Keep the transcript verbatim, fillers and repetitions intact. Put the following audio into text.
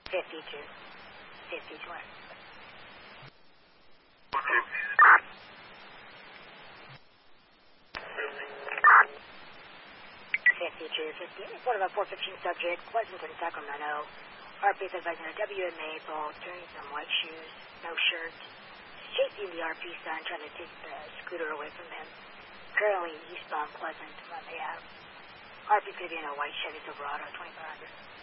fifty-two. fifty-two. fifty-two, fifty. Report about four fifteen subject, Pleasanton, Sacramento. R P is advising a W in Maple, carrying some white shoes, no shirt. Chasing the R P son, trying to take the scooter away from him. Currently eastbound Pleasant, what they have. R P's going to be in a white Chevy Silverado, twenty-five hundred.